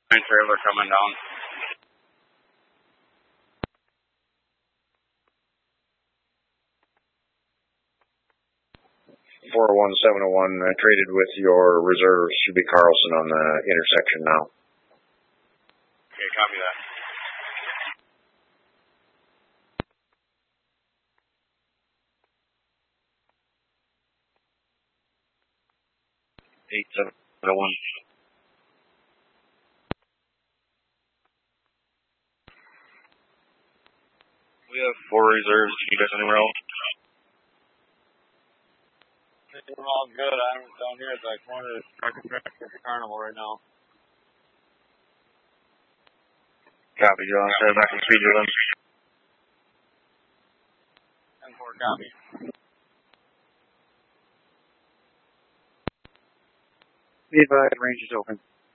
trailer coming down. .41701 traded with your reserves. Should be Carlson on the intersection now. Okay, copy that. .8701. We have 4 reserves. Do you guys anywhere else? We're all good. I'm down here at the corner of the Carnival right now. Copy, John. Stand back and speed with them. 10-4, copy. Be advised, range is open.